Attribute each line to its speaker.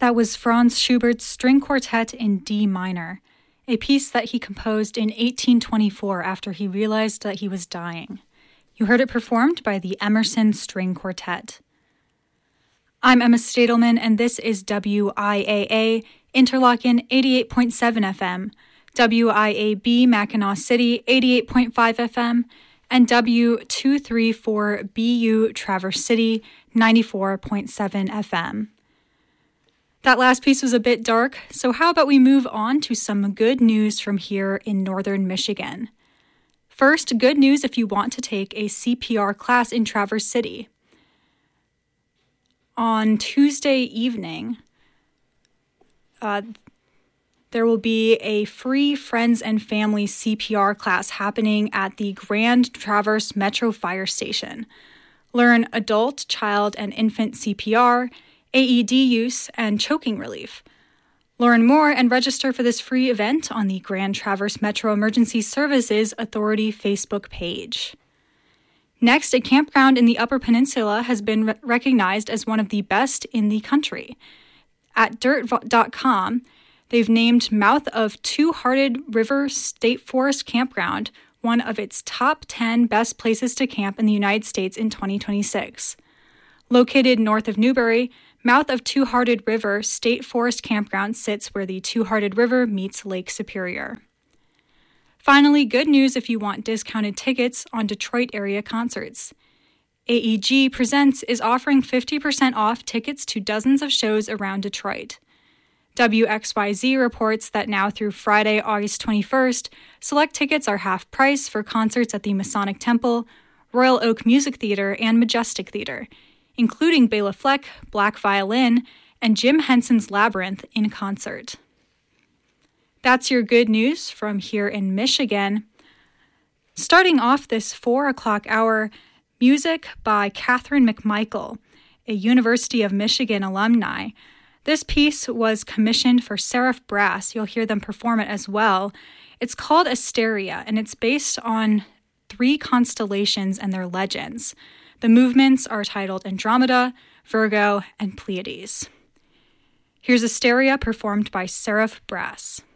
Speaker 1: That was Franz Schubert's String Quartet in D minor, a piece that he composed in 1824 after he realized that he was dying. You heard it performed by the Emerson String Quartet. I'm Emma Stadelman, and this is WIAA, Interlochen 88.7 FM, WIAB Mackinac City 88.5 FM, and W234BU Traverse City 94.7 FM. That last piece was a bit dark, so how about we move on to some good news from here in northern Michigan. First, good news if you want to take a CPR class in Traverse City. On Tuesday evening, there will be a free friends and family CPR class happening at the Grand Traverse Metro Fire Station. Learn adult, child, and infant CPR, AED use, and choking relief. Learn more and register for this free event on the Grand Traverse Metro Emergency Services Authority Facebook page. Next, a campground in the Upper Peninsula has been recognized as one of the best in the country. At dirt.com, they've named Mouth of Two-Hearted River State Forest Campground one of its top 10 best places to camp in the United States in 2026. Located north of Newberry, Mouth of Two-Hearted River State Forest Campground sits where the Two-Hearted River meets Lake Superior. Finally, good news if you want discounted tickets on Detroit area concerts. AEG Presents is offering 50% off tickets to dozens of shows around Detroit. WXYZ reports that now through Friday, August 21st, select tickets are half price for concerts at the Masonic Temple, Royal Oak Music Theater, and Majestic Theater, including Bela Fleck, Black Violin, and Jim Henson's Labyrinth in concert. That's your good news from here in Michigan. Starting off this 4 o'clock hour, music by Catherine McMichael, a University of Michigan alumni. This piece was commissioned for Seraph Brass. You'll hear them perform it as well. It's called Asteria, and it's based on 3 constellations and their legends. The movements are titled Andromeda, Virgo, and Pleiades. Here's Asteria performed by Seraph Brass.